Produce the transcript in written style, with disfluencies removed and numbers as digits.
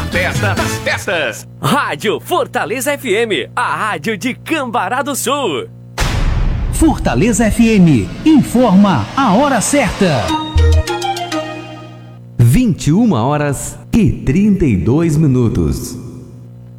festa das festas. Rádio Fortaleza FM, a rádio de Cambará do Sul. Fortaleza FM informa a hora certa. 21h32.